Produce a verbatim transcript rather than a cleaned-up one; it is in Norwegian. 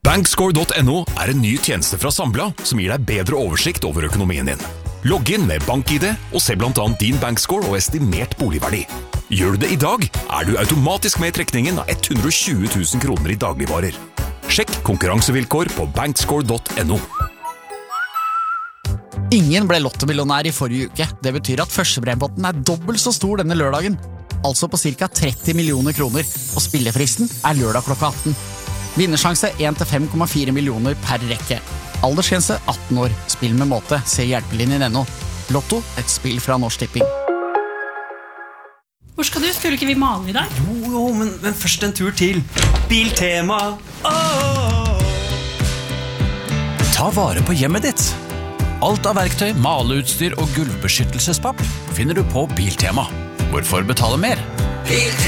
Bankscore punktum no er en ny tjeneste fra Sambla som gir deg bedre oversikt over økonomien din. Logg inn med BankID og se blant annet din bankscore og estimert boligverdi. Gjør du det i dag, er du automatisk med i trekningen av hundre og tjue tusen kroner i dagligvarer. Sjekk konkurransevilkår på bankscore punktum no. Ingen ble lottomillionær i forrige uke. Det betyr at førstepremiepotten er dobbelt så stor denne lørdagen. Altså på cirka tretti millioner kroner, og spillefristen er lørdag klokka atten. Vinnersjanse en til fem komma fire millioner per rekke. Aldersgrense atten år. Spill med måte. Se hjelpelinjen ennå. Lotto, et spill fra Norsk Tipping. Hvor skal du? Skulle ikke vi male i dag? Jo, jo, men, men først en tur til Biltema. Oh! Ta vare på hjemmet ditt. Alt av verktøy, maleutstyr og gulvbeskyttelsespapp finner du på Biltema. Hvorfor betale mer? Biltema!